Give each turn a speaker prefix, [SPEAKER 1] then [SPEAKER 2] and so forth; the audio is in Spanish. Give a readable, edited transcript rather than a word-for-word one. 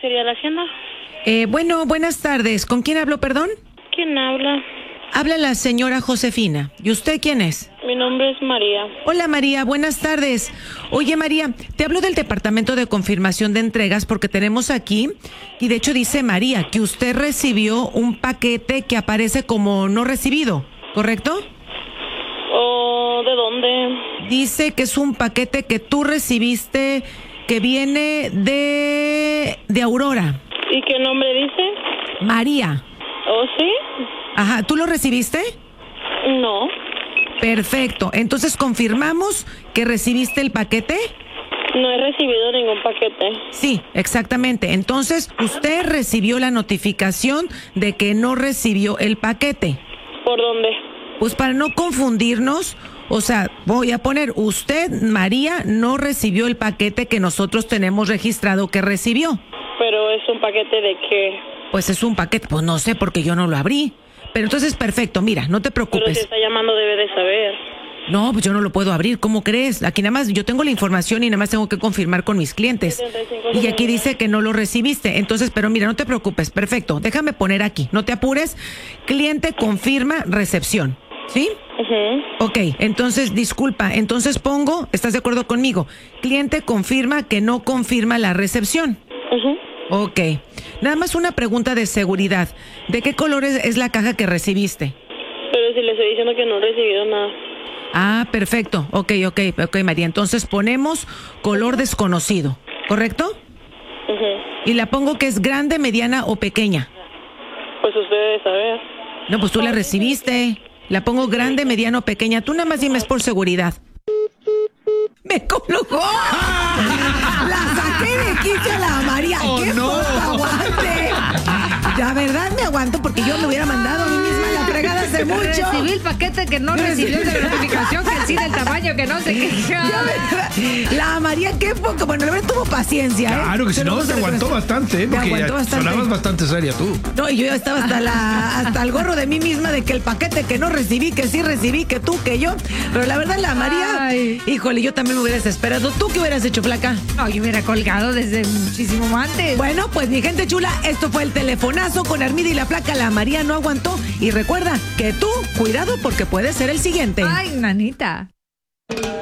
[SPEAKER 1] sería la hacienda?
[SPEAKER 2] Bueno, buenas tardes. ¿Con quién hablo, perdón?
[SPEAKER 1] ¿Quién habla?
[SPEAKER 2] Habla la señora Josefina. ¿Y usted quién es?
[SPEAKER 1] Mi nombre es María.
[SPEAKER 2] Hola María, buenas tardes. Oye María, te hablo del Departamento de Confirmación de Entregas porque tenemos aquí, y de hecho dice María, que usted recibió un paquete que aparece como no recibido, ¿correcto?
[SPEAKER 1] ¿O de dónde?
[SPEAKER 2] Dice que es un paquete que tú recibiste que viene de Aurora.
[SPEAKER 1] ¿Y qué nombre dice?
[SPEAKER 2] María.
[SPEAKER 1] ¿Oh, sí?
[SPEAKER 2] Ajá, ¿tú lo recibiste?
[SPEAKER 1] No.
[SPEAKER 2] Perfecto, entonces confirmamos que recibiste el paquete.
[SPEAKER 1] No he recibido ningún paquete.
[SPEAKER 2] Sí, exactamente. Entonces, usted recibió la notificación de que no recibió el paquete.
[SPEAKER 1] ¿Por dónde?
[SPEAKER 2] Pues para no confundirnos, o sea, voy a poner, usted, María, no recibió el paquete que nosotros tenemos registrado que recibió.
[SPEAKER 1] ¿Pero es un paquete de qué?
[SPEAKER 2] Pues es un paquete, pues no sé porque yo no lo abrí. Pero entonces, perfecto, mira, no te preocupes.
[SPEAKER 1] Pero si está llamando debe de saber.
[SPEAKER 2] No, pues yo no lo puedo abrir, ¿cómo crees? Aquí nada más, yo tengo la información y nada más tengo que confirmar con mis clientes.
[SPEAKER 1] 75.
[SPEAKER 2] Y aquí dice que no lo recibiste, entonces, pero mira, no te preocupes, perfecto, déjame poner aquí, no te apures, cliente confirma recepción, ¿sí? Ok, entonces, disculpa, entonces pongo, ¿estás de acuerdo conmigo? Cliente confirma que no confirma la recepción. Ok, nada más una pregunta de seguridad, ¿de qué color es la caja que recibiste?
[SPEAKER 1] Pero si le estoy diciendo que no he recibido nada.
[SPEAKER 2] Ah, perfecto. Ok, María. Entonces ponemos color desconocido, ¿correcto? Y la pongo que es grande, mediana o pequeña.
[SPEAKER 1] Pues usted debe saber.
[SPEAKER 2] No, pues tú la recibiste. La pongo grande, mediana o pequeña. Tú nada más dime, es por seguridad. ¡Me colocó! ¡La saqué de quicio a la María! ¡Qué poco aguante! La verdad me aguanto porque yo me hubiera mandado a mí misma la fregada hace mucho.
[SPEAKER 3] Recibí el paquete que no recibió de la notificación, que sí del tamaño, que no sé qué.
[SPEAKER 2] La María, qué poco. Bueno, la verdad tuvo paciencia, ¿eh?
[SPEAKER 4] Claro, que si no, te aguantó bastante, ¿eh?
[SPEAKER 2] Me
[SPEAKER 4] Porque
[SPEAKER 2] aguantó bastante.
[SPEAKER 4] sonabas bastante seria tú.
[SPEAKER 2] No, y yo ya estaba hasta el gorro de mí misma de que el paquete que no recibí, que sí recibí, que tú, que yo. Pero la verdad, la María, híjole, yo también me hubiera desesperado. ¿Tú qué hubieras hecho, flaca?
[SPEAKER 3] No, yo hubiera colgado desde muchísimo antes.
[SPEAKER 2] Bueno, pues mi gente chula, esto fue el telefonazo con Armida y la flaca. La María no aguantó. Y recuerda que tú, cuidado porque puede ser el siguiente.
[SPEAKER 3] Ay, nanita.